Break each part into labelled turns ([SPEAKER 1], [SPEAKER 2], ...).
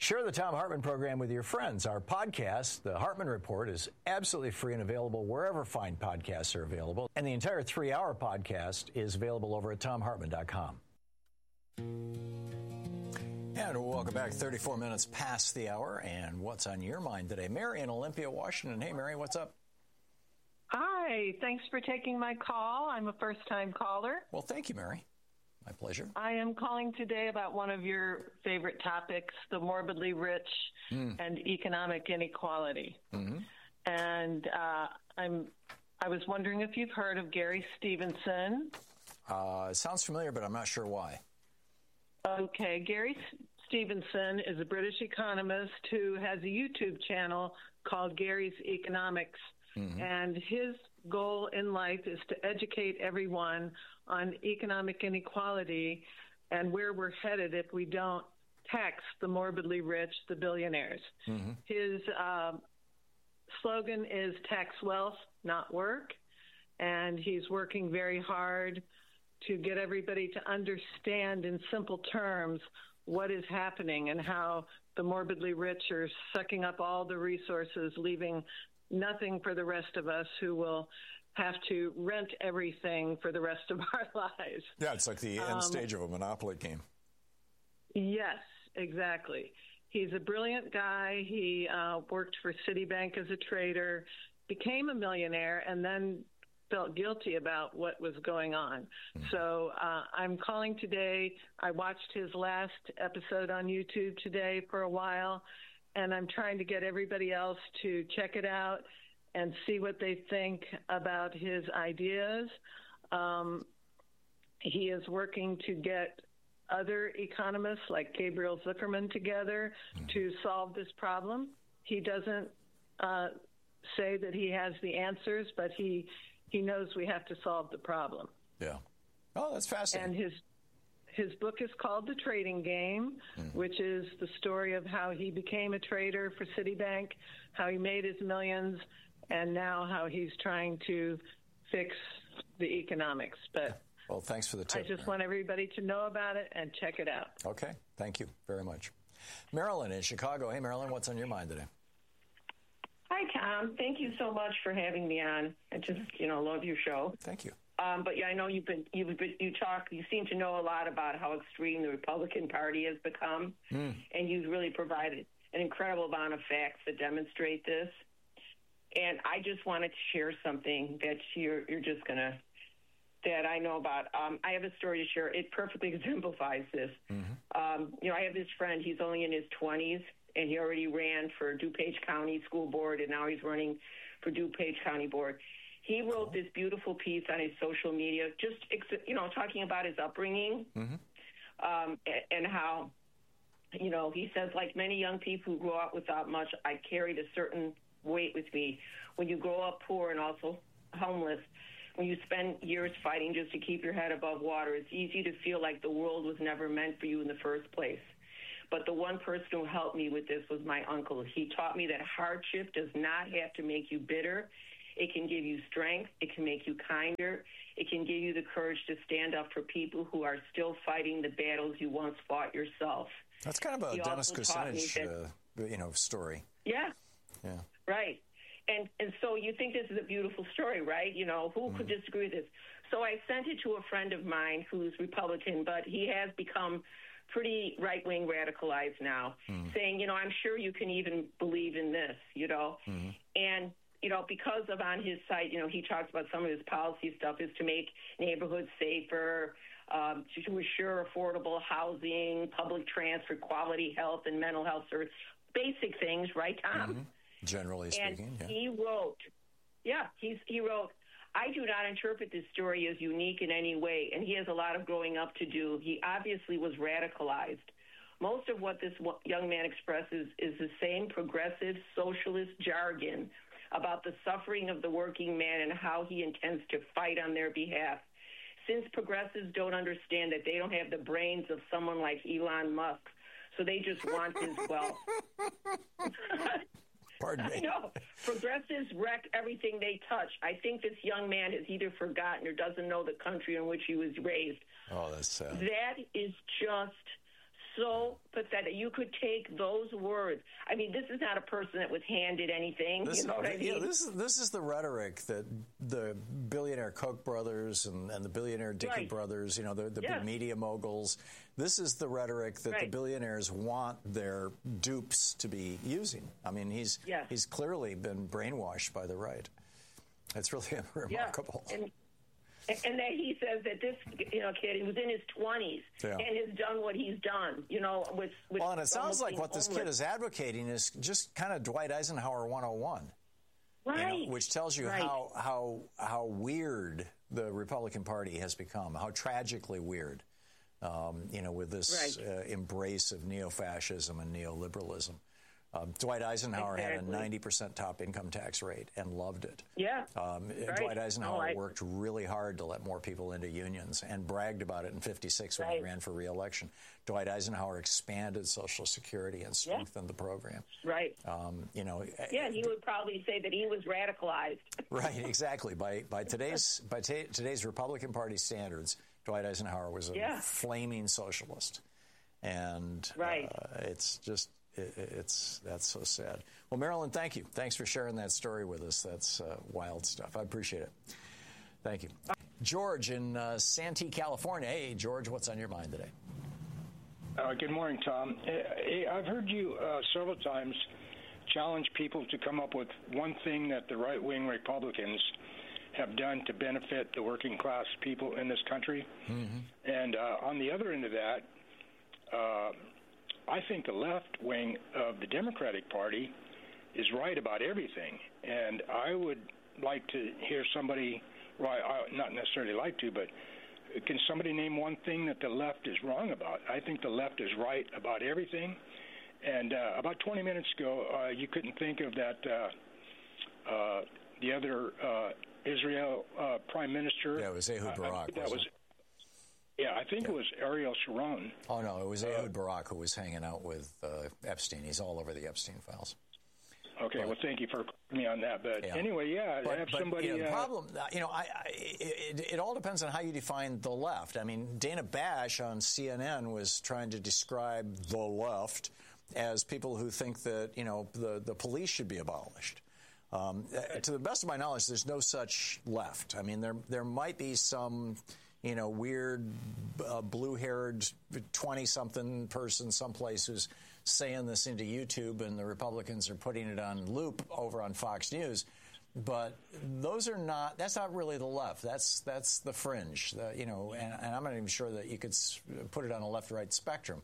[SPEAKER 1] Share the Thom Hartmann program with your friends. Our podcast, The Hartmann Report, is absolutely free and available wherever fine podcasts are available. And the entire 3-hour podcast is available over at thomhartmann.com. And welcome back. 34 minutes past the hour. And what's on your mind today? Mary in Olympia, Washington. Hey, Mary, what's up?
[SPEAKER 2] Hi. Thanks for taking my call. I'm a first-time caller.
[SPEAKER 1] Well, thank you, Mary. My pleasure.
[SPEAKER 2] I am calling today about one of your favorite topics, the morbidly rich and economic inequality. Mm-hmm. And I was wondering if you've heard of Gary Stevenson.
[SPEAKER 1] It sounds familiar, but I'm not sure why.
[SPEAKER 2] Okay. Gary Stevenson is a British economist who has a YouTube channel called Gary's Economics. Mm-hmm. And his goal in life is to educate everyone on economic inequality and where we're headed if we don't tax the morbidly rich, the billionaires. Mm-hmm. His slogan is tax wealth, not work. And he's working very hard to get everybody to understand in simple terms what is happening and how the morbidly rich are sucking up all the resources, leaving nothing for the rest of us who will have to rent everything for the rest of our lives.
[SPEAKER 1] Yeah, it's like the end stage of a Monopoly game.
[SPEAKER 2] Yes, exactly. He's a brilliant guy. He worked for Citibank as a trader, became a millionaire, and then felt guilty about what was going on. Mm-hmm. So I'm calling today. I watched his last episode on YouTube today for a while, and I'm trying to get everybody else to check it out and see what they think about his ideas. He is working to get other economists like Gabriel Zuckerman together to solve this problem. He doesn't say that he has the answers, but he knows we have to solve the problem.
[SPEAKER 1] Yeah. Oh, that's fascinating.
[SPEAKER 2] And his book is called The Trading Game, which is the story of how he became a trader for Citibank, how he made his millions, and now how he's trying to fix the economics. But
[SPEAKER 1] well, thanks for the tip.
[SPEAKER 2] I just want everybody to know about it and check it out.
[SPEAKER 1] Okay. Thank you very much. Marilyn in Chicago. Hey, Marilyn, what's on your mind today?
[SPEAKER 3] Hi, Tom. Thank you so much for having me on. I just, love your show.
[SPEAKER 1] Thank you.
[SPEAKER 3] But yeah, I know you seem to know a lot about how extreme the Republican Party has become, and you've really provided an incredible amount of facts that demonstrate this. And I just wanted to share something that that I know about. I have a story to share. It perfectly exemplifies this. Mm-hmm. I have this friend. He's only in his 20s, and he already ran for DuPage County School Board, and now he's running for DuPage County Board. He wrote this beautiful piece on his social media, just, talking about his upbringing, and how, he says, like many young people who grow up without much, I carried a certain weight with me. When you grow up poor and also homeless, when you spend years fighting just to keep your head above water, it's easy to feel like the world was never meant for you in the first place. But the one person who helped me with this was my uncle. He taught me that hardship does not have to make you bitter. It can give you strength. It can make you kinder. It can give you the courage to stand up for people who are still fighting the battles you once fought yourself.
[SPEAKER 1] That's kind of a Dennis Kucinich, story.
[SPEAKER 3] Yeah.
[SPEAKER 1] Yeah.
[SPEAKER 3] Right. And so you think this is a beautiful story, right? Who could disagree with this? So I sent it to a friend of mine who's Republican, but he has become pretty right-wing radicalized now, saying, I'm sure you can even believe in this, And, because of on his site, he talks about some of his policy stuff is to make neighborhoods safer, to assure affordable housing, public transport, quality health, and mental health service. Basic things, right, Tom?
[SPEAKER 1] Mm-hmm. Generally speaking,
[SPEAKER 3] and he wrote, I do not interpret this story as unique in any way, and he has a lot of growing up to do. He obviously was radicalized. Most of what this young man expresses is the same progressive socialist jargon about the suffering of the working man and how he intends to fight on their behalf. Since progressives don't understand that they don't have the brains of someone like Elon Musk, so they just want his wealth.
[SPEAKER 1] Pardon me.
[SPEAKER 3] I know. Progressives wreck everything they touch. I think this young man has either forgotten or doesn't know the country in which he was raised.
[SPEAKER 1] Oh, that's sad.
[SPEAKER 3] That is just so pathetic. You could take those words. I mean, this is not a person that was handed anything. You know what I mean?
[SPEAKER 1] Yeah, this is the rhetoric that the billionaire Koch brothers and the billionaire Dickey brothers, you know, the big media moguls. This is the rhetoric that the billionaires want their dupes to be using. I mean, he's clearly been brainwashed by the right. It's really remarkable.
[SPEAKER 3] Yeah. And that he says that this, you know, kid, he was in his 20s and has done what he's done, you know, with
[SPEAKER 1] well, and it sounds like what this kid is advocating is just kind of Dwight Eisenhower 101.
[SPEAKER 3] Right.
[SPEAKER 1] You know, which tells you how weird the Republican Party has become, how tragically weird, you know, with this embrace of neo-fascism and neoliberalism. Dwight Eisenhower had a 90% top income tax rate and loved it.
[SPEAKER 3] Yeah.
[SPEAKER 1] Dwight Eisenhower worked really hard to let more people into unions and bragged about it in 56 when he ran for re-election. Dwight Eisenhower expanded Social Security and strengthened the program.
[SPEAKER 3] Right.
[SPEAKER 1] You know.
[SPEAKER 3] Yeah, and he would probably say that he was radicalized.
[SPEAKER 1] Right, exactly. By today's Republican Party standards, Dwight Eisenhower was a flaming socialist. And it's just... That's so sad. Well, Marilyn, thank you. Thanks for sharing that story with us. That's wild stuff. I appreciate it. Thank you. George in Santee, California. Hey, George, what's on your mind today?
[SPEAKER 4] Good morning, Tom. I've heard you several times challenge people to come up with one thing that the right-wing Republicans have done to benefit the working class people in this country. Mm-hmm. And on the other end of that, I think the left wing of the Democratic Party is right about everything. And I would like to hear somebody, not necessarily like to, but can somebody name one thing that the left is wrong about? I think the left is right about everything. And about 20 minutes ago, you couldn't think of that, the other Israel Prime Minister.
[SPEAKER 1] Yeah, it was Ehud Barak.
[SPEAKER 4] I think it was Ariel Sharon.
[SPEAKER 1] Oh, no, it was Ehud Barak who was hanging out with Epstein. He's all over the Epstein files.
[SPEAKER 4] Okay, well, thank you for me on that. But anyway, somebody...
[SPEAKER 1] You know, the problem, you know, it all depends on how you define the left. I mean, Dana Bash on CNN was trying to describe the left as people who think that, you know, the police should be abolished. To the best of my knowledge, there's no such left. I mean, there might be some... you know, weird blue-haired 20-something person someplace who's saying this into YouTube, and the Republicans are putting it on loop over on Fox News. But that's not really the left. That's the fringe, you know, and I'm not even sure that you could put it on a left-right spectrum.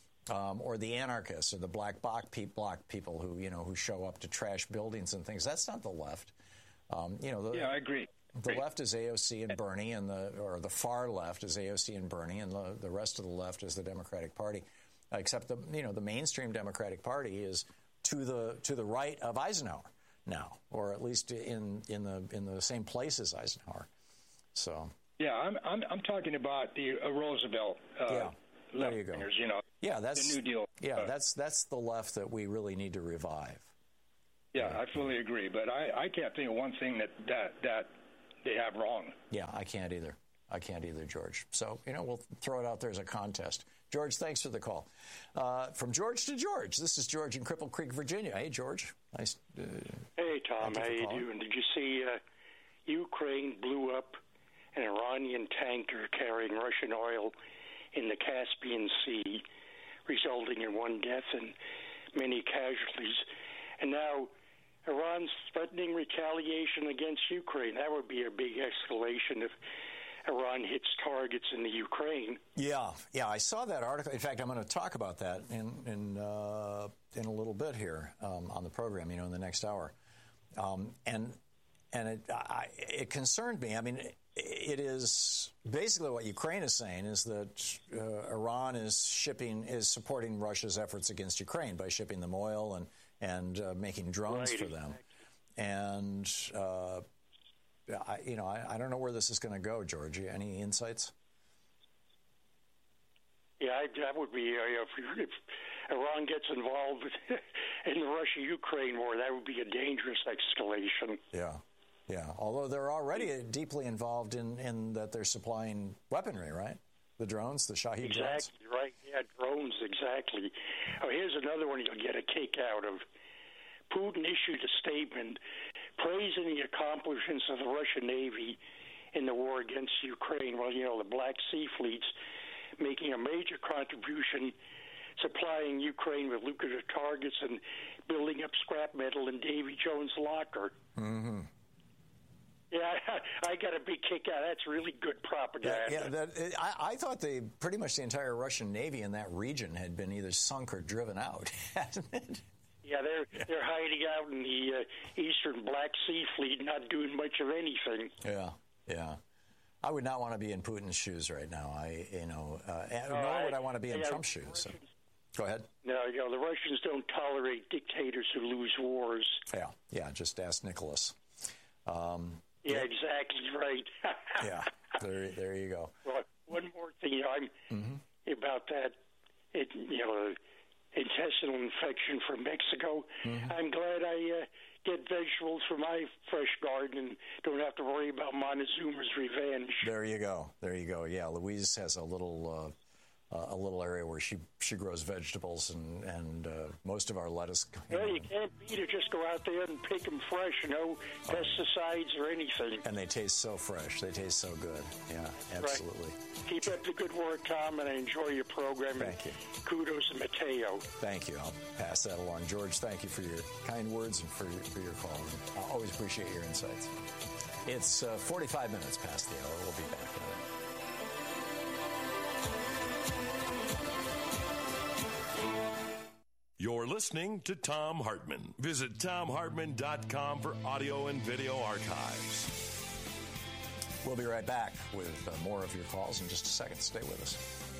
[SPEAKER 1] Or the anarchists or the black bloc people who, you know, who show up to trash buildings and things. That's not the left. You know,
[SPEAKER 4] I agree.
[SPEAKER 1] The left is AOC and Bernie, and the far left is AOC and Bernie, and the rest of the left is the Democratic Party. Except the mainstream Democratic Party is to the right of Eisenhower now, or at least in the same place as Eisenhower. So
[SPEAKER 4] I'm talking about the Roosevelt.
[SPEAKER 1] There you go.
[SPEAKER 4] You know,
[SPEAKER 1] that's
[SPEAKER 4] the New Deal.
[SPEAKER 1] Yeah, that's the left that we really need to revive.
[SPEAKER 4] Yeah, I fully agree, but I can't think of one thing that they have wrong.
[SPEAKER 1] Yeah, I can't either, George. So, you know, we'll throw it out there as a contest. George, thanks for the call. From George to George, this is George in Cripple Creek, Virginia. Hey, George. Nice.
[SPEAKER 5] Hey, Tom. How you doing? Did you see Ukraine blew up an Iranian tanker carrying Russian oil in the Caspian Sea, resulting in one death and many casualties? And now Iran's threatening retaliation against Ukraine. That would be a big escalation if Iran hits targets in the Ukraine. Yeah,
[SPEAKER 1] I saw that article. In fact, I'm going to talk about that in a little bit here on the program, you know, in the next hour. And it concerned me. I mean, it is basically what Ukraine is saying is that Iran is supporting Russia's efforts against Ukraine by shipping them oil and making drones for them. And, I don't know where this is going to go, George. Any insights?
[SPEAKER 5] Yeah, that would be, if Iran gets involved in the Russia-Ukraine war, that would be a dangerous escalation.
[SPEAKER 1] Yeah. Although they're already deeply involved in that they're supplying weaponry, right? The drones, the Shahed drones.
[SPEAKER 5] Exactly, right, yeah. Yeah, drones, exactly. Oh, here's another one you'll get a kick out of. Putin issued a statement praising the accomplishments of the Russian Navy in the war against Ukraine. Well, the Black Sea fleet's making a major contribution, supplying Ukraine with lucrative targets and building up scrap metal in Davy Jones' locker.
[SPEAKER 1] Mm-hmm.
[SPEAKER 5] Yeah, I got a big kick out. That's really good propaganda.
[SPEAKER 1] I thought pretty much the entire Russian Navy in that region had been either sunk or driven out, hasn't it?
[SPEAKER 5] Yeah, they're hiding out in the Eastern Black Sea Fleet, not doing much of anything.
[SPEAKER 1] Yeah. I would not want to be in Putin's shoes right now. Nor would I want to be in Trump's shoes. So. Go ahead.
[SPEAKER 5] No, the Russians don't tolerate dictators who lose wars.
[SPEAKER 1] Yeah. Just ask Nicholas.
[SPEAKER 5] Yeah, exactly right.
[SPEAKER 1] Yeah, there you go.
[SPEAKER 5] Well, one more thing, about that, intestinal infection from Mexico. Mm-hmm. I'm glad I get vegetables from my fresh garden and don't have to worry about Montezuma's revenge.
[SPEAKER 1] There you go. Yeah, Louise has a little area where she grows vegetables and most of our lettuce.
[SPEAKER 5] You can't beat it. Just go out there and pick them fresh. No pesticides or anything.
[SPEAKER 1] And they taste so fresh. They taste so good. Yeah, absolutely.
[SPEAKER 5] Right. Keep up the good work, Tom, and I enjoy your program.
[SPEAKER 1] Thank you.
[SPEAKER 5] Kudos to Mateo.
[SPEAKER 1] Thank you. I'll pass that along. George, thank you for your kind words and for your call. I always appreciate your insights. It's 45 minutes past the hour. We'll be back in a minute.
[SPEAKER 6] You're listening to Thom Hartmann. Visit ThomHartmann.com for audio and video archives.
[SPEAKER 1] We'll be right back with more of your calls in just a second. Stay with us.